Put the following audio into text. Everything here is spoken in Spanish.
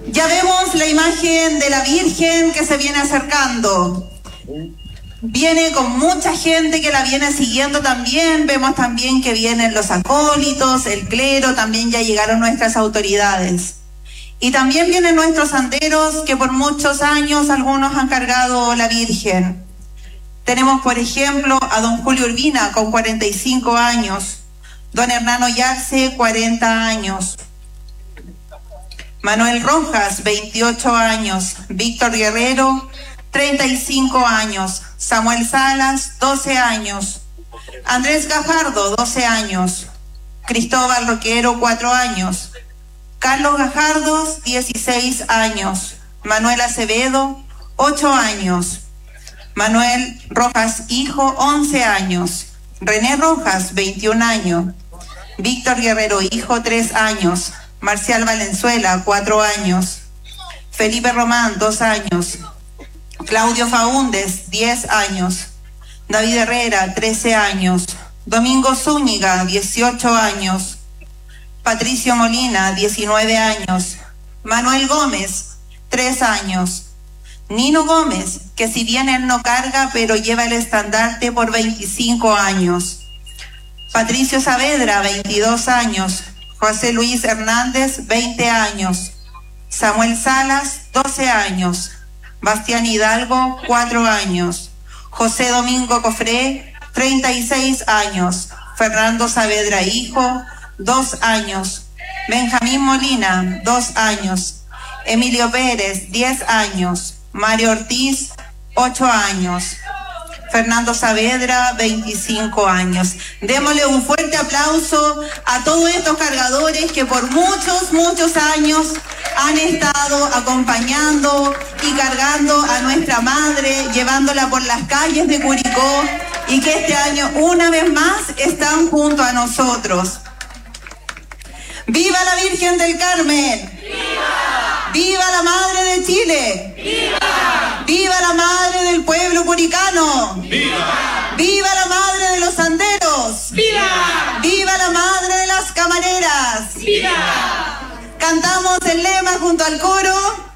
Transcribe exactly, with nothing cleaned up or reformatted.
Ya vemos la imagen de la Virgen que se viene acercando. Viene con mucha gente que la viene siguiendo también. Vemos también que vienen los acólitos, el clero, también ya llegaron nuestras autoridades. Y también vienen nuestros santeros que por muchos años algunos han cargado la Virgen. Tenemos, por ejemplo, a don Julio Urbina con cuarenta y cinco años, don Hernano Yarce, cuarenta años, Manuel Rojas, veintiocho años, Víctor Guerrero, treinta y cinco años, Samuel Salas, doce años, Andrés Gajardo, doce años, Cristóbal Roquero, cuatro años, Carlos Gajardos, dieciséis años, Manuel Acevedo, ocho años, Manuel Rojas Hijo, once años, René Rojas, veintiún años, Víctor Guerrero Hijo, tres años, Marcial Valenzuela, cuatro años, Felipe Román, dos años, Claudio Faúndez, diez años, David Herrera, trece años, Domingo Zúñiga, dieciocho años, Patricio Molina, diecinueve años, Manuel Gómez, tres años, Nino Gómez, que si bien él no carga, pero lleva el estandarte por veinticinco años, Patricio Saavedra, veintidós años, José Luis Hernández, veinte años, Samuel Salas, doce años, Bastián Hidalgo, cuatro años, José Domingo Cofré, treinta y seis años, Fernando Saavedra Hijo, dos años, Benjamín Molina, dos años, Emilio Pérez, diez años, Mario Ortiz, ocho años, Fernando Saavedra, veinticinco años. Démosle un fuerte aplauso a todos estos cargadores que por muchos, muchos años han estado acompañando y cargando a nuestra madre, llevándola por las calles de Curicó y que este año una vez más están junto a nosotros. ¡Viva la Virgen del Carmen! ¡Viva! ¡Viva la Madre de Chile! ¡Viva! ¡Viva la Madre del pueblo curicano! ¡Viva! ¡Viva la Madre de los sanderos! ¡Viva! ¡Viva la Madre de las camareras! ¡Viva! Cantamos el lema junto al coro.